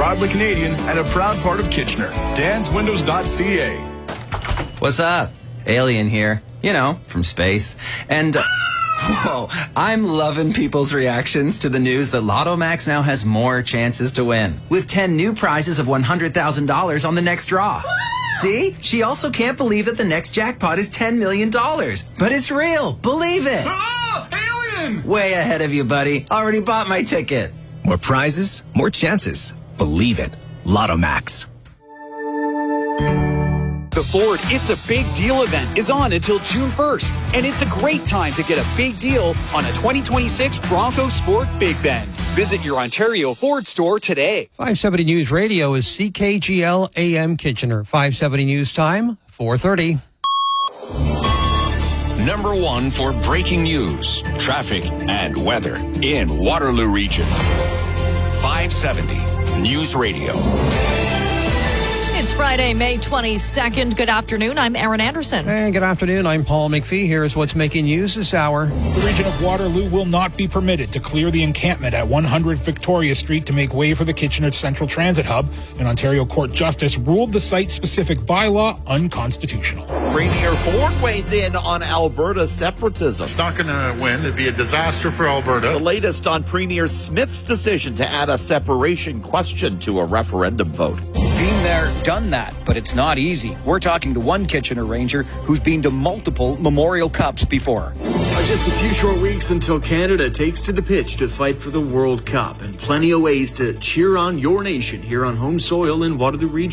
proudly Canadian and a proud part of Kitchener. danswindows.ca. What's up? Alien here. You know, from space. And, whoa, I'm loving people's reactions to the news that Lotto Max now has more chances to win, with 10 new prizes of $100,000 on the next draw. See? She also can't believe that the next jackpot is $10 million. But it's real. Believe it. Alien! Way ahead of you, buddy. Already bought my ticket. More prizes, more chances. Believe it. Lotto Max. The Ford It's a Big Deal event is on until June 1st, and it's a great time to get a big deal on a 2026 Bronco Sport Big Bend. Visit your Ontario Ford store today. 570 News Radio is CKGL AM Kitchener. 570 News Time, 4:30. Number one for breaking news, traffic, and weather in Waterloo Region. 570 News Radio. It's Friday, May 22nd. Good afternoon. I'm Erin Anderson. And good afternoon. I'm Paul McPhee. Here's what's making news this hour. The region of Waterloo will not be permitted to clear the encampment at 100 Victoria Street to make way for the Kitchener Central Transit Hub. An Ontario Court Justice ruled the site-specific bylaw unconstitutional. Premier Ford weighs in on Alberta separatism. It's not going to win. It'd be a disaster for Alberta. The latest on Premier Smith's decision to add a separation question to a referendum vote. Been there, done that, but it's not easy. We're talking to one Kitchener Ranger who's been to multiple Memorial Cups before. Just a few short weeks until Canada takes to the pitch to fight for the World Cup, and plenty of ways to cheer on your nation here on home soil in Waterloo Region.